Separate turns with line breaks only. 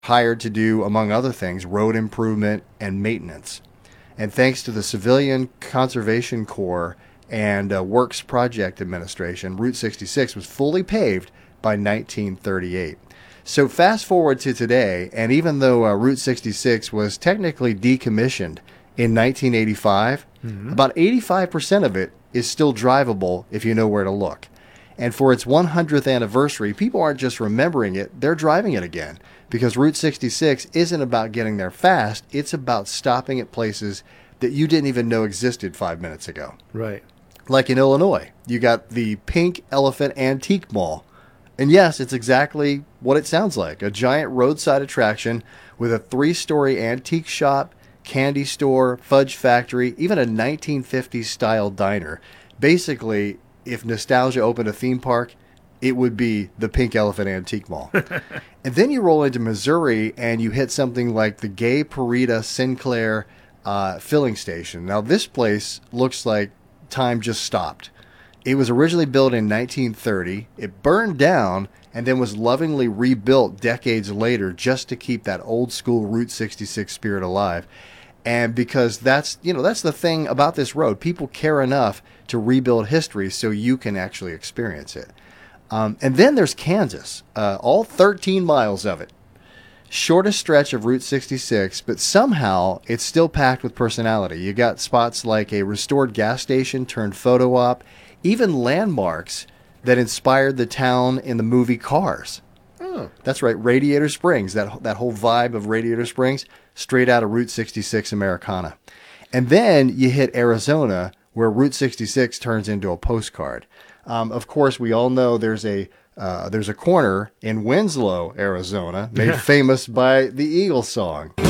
hired to do, among other things, road improvement and maintenance. And thanks to the Civilian Conservation Corps and Works Project Administration, Route 66 was fully paved by 1938. So fast forward to today, and even though Route 66 was technically decommissioned in 1985, about 85% of it is still drivable if you know where to look. And for its 100th anniversary, people aren't just remembering it, they're driving it again. Because Route 66 isn't about getting there fast, it's about stopping at places that you didn't even know existed 5 minutes ago.
Right.
Like in Illinois, you got the Pink Elephant Antique Mall. And yes, it's exactly what it sounds like, a giant roadside attraction with a 3-story antique shop, candy store, fudge factory, even a 1950s style diner. Basically, if nostalgia opened a theme park, it would be the Pink Elephant Antique Mall. And then you roll into Missouri and you hit something like the Gay Parita Sinclair filling station. Now, this place looks like time just stopped. It was originally built in 1930. It burned down and then was lovingly rebuilt decades later just to keep that old school Route 66 spirit alive. And because that's the thing about this road. People care enough to rebuild history so you can actually experience it. And then there's Kansas, all 13 miles of it. Shortest stretch of Route 66, but somehow it's still packed with personality. You got spots like a restored gas station turned photo op, even landmarks that inspired the town in the movie Cars. Oh. That's right, Radiator Springs, that whole vibe of Radiator Springs, straight out of Route 66 Americana. And then you hit Arizona, where Route 66 turns into a postcard. Of course, we all know there's a corner in Winslow, Arizona, made famous by the Eagles song.